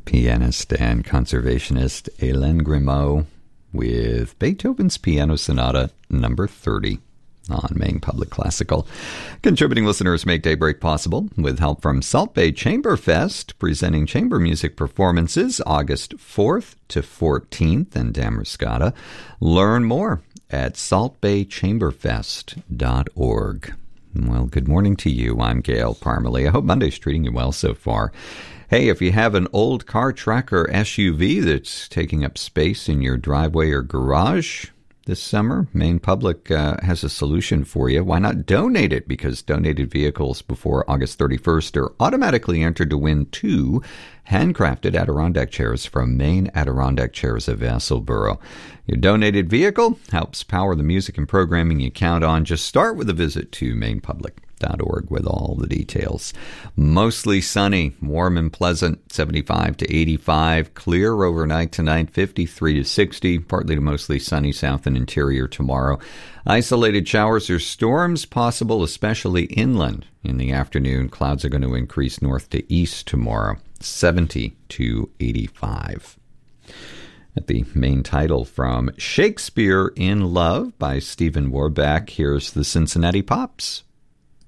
pianist and conservationist Hélène Grimaud with Beethoven's Piano Sonata number 30 on Maine Public Classical. Contributing listeners make Daybreak possible with help from Salt Bay Chamber Fest, presenting chamber music performances August 4th to 14th in Damariscotta. Learn more at saltbaychamberfest.org. Well, good morning to you. I'm Gail Parmalee. I hope Monday's treating you well so far. Hey, if you have an old car, truck, or SUV that's taking up space in your driveway or garage this summer, Maine Public has a solution for you. Why not donate it? Because donated vehicles before August 31st are automatically entered to win 2 handcrafted Adirondack chairs from Maine Adirondack Chairs of Vassalboro. Your donated vehicle helps power the music and programming you count on. Just start with a visit to mainepublic.org with all the details. Mostly sunny, warm and pleasant, 75 to 85. Clear overnight tonight, 53 to 60. Partly to mostly sunny south and interior tomorrow. Isolated showers or storms possible, especially inland. In the afternoon, clouds are going to increase north to east tomorrow, 70 to 85. At the main title from Shakespeare in Love by Stephen Warbeck, here's the Cincinnati Pops.